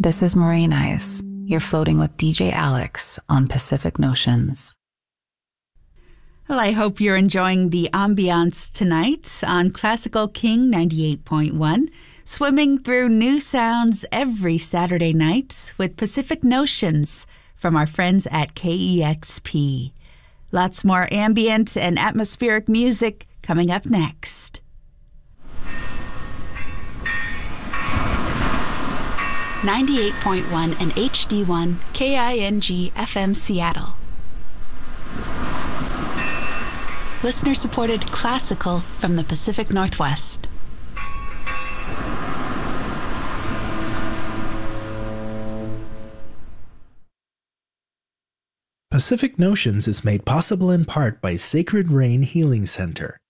This is Marie Nice. You're floating with DJ Alex on Pacific Notions. Well, I hope you're enjoying the ambiance tonight on Classical King 98.1, swimming through new sounds every Saturday night with Pacific Notions from our friends at KEXP. Lots more ambient and atmospheric music coming up next. 98.1 and HD1 KING FM Seattle. Listener-supported classical from the Pacific Northwest. Pacific Notions is made possible in part by Sacred Rain Healing Center.